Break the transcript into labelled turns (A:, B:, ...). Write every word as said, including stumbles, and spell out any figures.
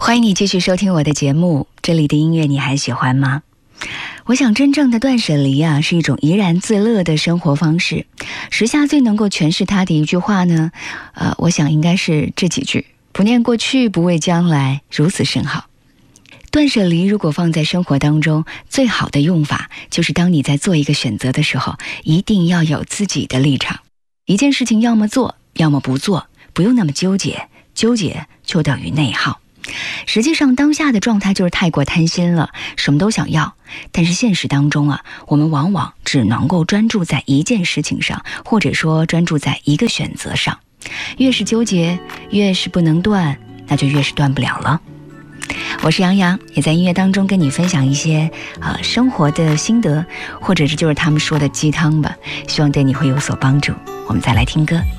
A: 欢迎你继续收听我的节目，这里的音乐你还喜欢吗？我想真正的断舍离啊，是一种怡然自乐的生活方式。时下最能够诠释它的一句话呢，呃，我想应该是这几句：不念过去，不畏将来，如此甚好。断舍离如果放在生活当中，最好的用法就是当你在做一个选择的时候，一定要有自己的立场。一件事情要么做，要么不做，不用那么纠结，纠结就等于内耗。实际上当下的状态就是太过贪心了，什么都想要，但是现实当中啊，我们往往只能够专注在一件事情上，或者说专注在一个选择上。越是纠结，越是不能断，那就越是断不了了。我是杨洋，也在音乐当中跟你分享一些呃生活的心得，或者这就是他们说的鸡汤吧，希望对你会有所帮助。我们再来听歌。